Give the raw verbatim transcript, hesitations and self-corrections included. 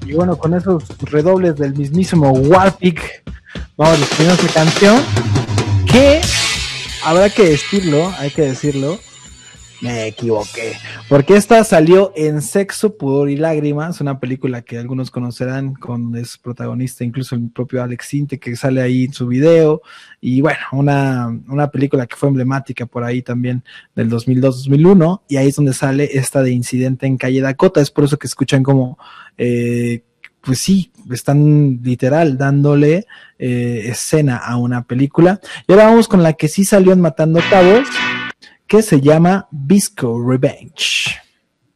Y bueno, con esos redobles del mismísimo Warpig, vamos a despedir esta canción que habrá que decirlo, hay que decirlo, me equivoqué, porque esta salió en Sexo, Pudor y Lágrimas, una película que algunos conocerán, con es protagonista incluso el propio Alex Sinte, que sale ahí en su video, y bueno, una, una película que fue emblemática por ahí también del dos mil dos dos mil uno, y ahí es donde sale esta de Incidente en Calle Dakota. Es por eso que escuchan como eh, pues sí, están literal dándole eh, escena a una película. Y ahora vamos con la que sí salió en Matando Cabos, que se llama Visco Revenge.